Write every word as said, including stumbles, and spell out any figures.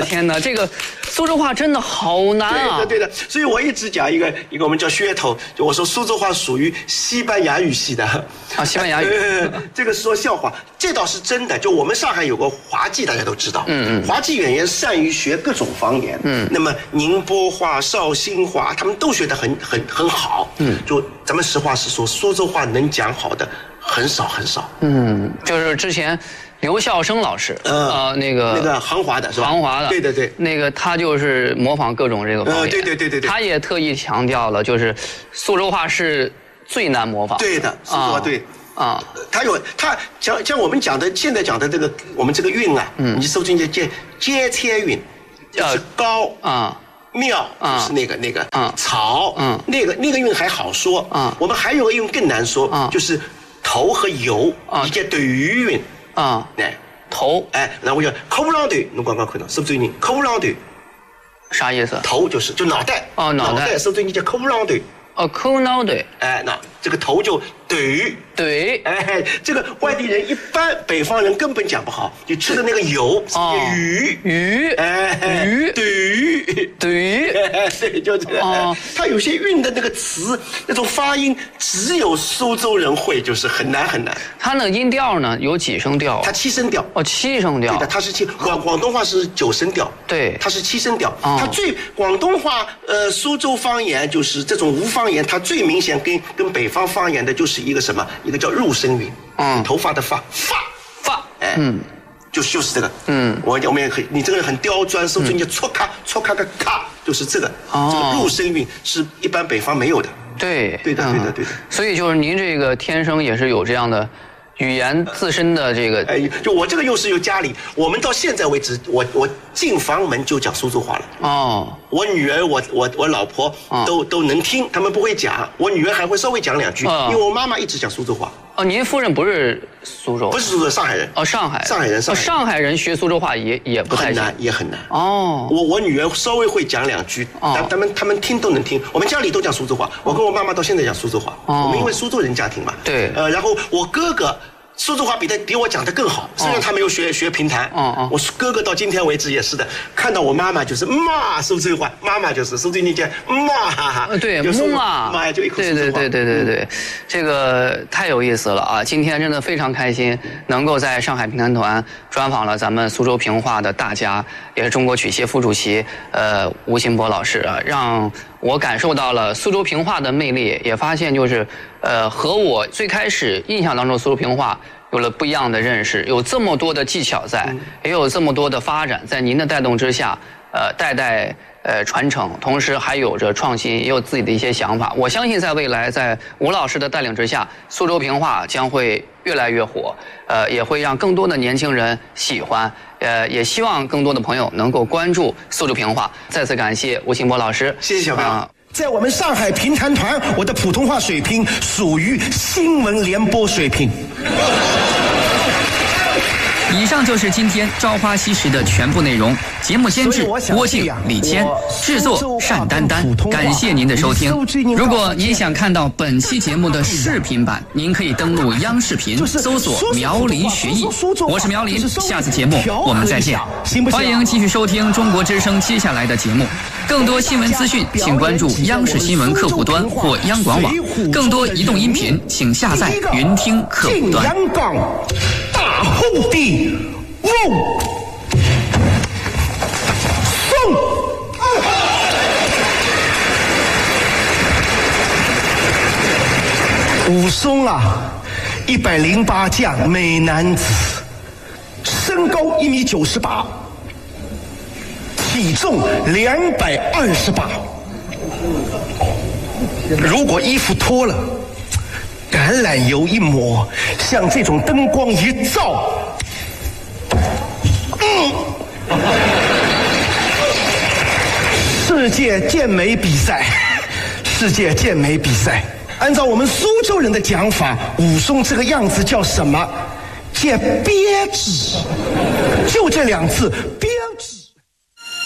天哪，这个苏州话真的好难啊！ 对的，对的。所以我一直讲一个一个我们叫噱头，就我说苏州话属于西班牙语系的啊，西班牙语。 呃，这个说笑话，这倒是真的。就我们上海有个滑稽，大家都知道。嗯嗯。滑稽演员善于学各种方言。嗯。那么宁波话、绍兴话，他们都学得很很很好。嗯。就咱们实话实说，苏州话能讲好的很少很少。 嗯，就是之前。刘孝生老师，呃，那个那个杭华的是吧？ 杭华的， 对对对， 那个他就是模仿各种这个方言， 呃，对对对对对， 他也特意强调了，就是苏州话是最难模仿。 对的，苏州话对啊， 他有他像像我们讲的现在讲的这个我们这个韵啊，嗯，你搜进去接接切韵，就是高啊。庙就是那个那个草，嗯，那个那个韵还好说，啊，我们还有个韵更难说，就是头和油，一接对语韵。啊，哎， 头， 哎，然后我就口浪头，侬刚刚看到是不是？你口浪头， 啥意思？ 头就是就脑袋， 哦，脑袋， 是不是？你叫口浪头， 哦，口脑袋， 哎，那这个头就对对， 哎，这个外地人一般北方人根本讲不好，就吃的那个油是鱼鱼， 哎， 鱼对鱼对， 对，就这个。它有些韵的那个词，那种发音只有苏州人会，就是很难很难。 它那个音调呢有几声调？ 它七声调。 哦，七声调。 对的，它是七广广东话是九声调。 对， 它是七声调。它最广东话呃苏州方言就是这种吴方言，它最明显跟跟北方方言的就是一个什么？一个叫入声韵。嗯，头发的发发发， 哎，嗯。就就是这个，嗯，我我们也很，你这个人很刁钻，说出你戳咔戳咔个咔，就是这个，哦，这个入声韵是一般北方没有的。 对， 对的，对的，对的。 所以就是您这个天生也是有这样的语言自身的这个， 哎，就我这个又是有家里，我们到现在为止，我我进房门就讲苏州话了。哦，我女儿，我我我老婆都都能听，他们不会讲，我女儿还会稍微讲两句，因为我妈妈一直讲苏州话。 哦，您夫人不是苏州？ 不是苏州，上海人。 哦，上海， 上海人，上海人。 上海人学苏州话也也不太很难，也很难。 哦， 我我女儿稍微会讲两句，但他们他们听都能听。我们家里都讲苏州话，我跟我妈妈到现在讲苏州话。我们因为苏州人家庭嘛。 对。 呃，然后我哥哥。苏州话比他比我讲的更好，虽然他没有学学评弹，哦哦，我哥哥到今天为止也是的，看到我妈妈就是妈苏州话，妈妈就是苏州人讲妈， 对，妈妈就一口苏州话， 对对对对对对，这个太有意思了啊！今天真的非常开心，能够在上海评弹团专访了咱们苏州评话的大家，也是中国曲协副主席呃吴新波老师啊，让我感受到了苏州评话的魅力，也发现就是呃和我最开始印象当中苏州评话有了不一样的认识，有这么多的技巧在，嗯、也有这么多的发展，在您的带动之下，呃，代代呃传承，同时还有着创新，也有自己的一些想法。我相信在未来，在吴老师的带领之下，苏州评话将会越来越火，呃，也会让更多的年轻人喜欢，呃，也希望更多的朋友能够关注苏州评话。再次感谢吴新波老师， 谢谢小朋友。呃在我们上海评弹团，我的普通话水平属于新闻联播水平。 以上就是今天《朝花夕拾》的全部内容。节目监制郭靖、李谦，制作单丹丹。感谢您的收听。如果您想看到本期节目的视频版，您可以登录央视频搜索“苗林学艺”。我是苗林，下次节目我们再见。欢迎继续收听中国之声接下来的节目。更多新闻资讯，请关注央视新闻客户端或央广网。更多移动音频，请下载云听客户端。 大后帝翁宋，武松啊，一百零八将，美男子，身高一米九十八，体重两百二十八。如果衣服脱了，橄榄油一抹，像这种灯光一照，嗯，世界健美比赛，世界健美比赛，按照我们苏州人的讲法，武松这个样子叫什么？叫憋子，就这两字，憋。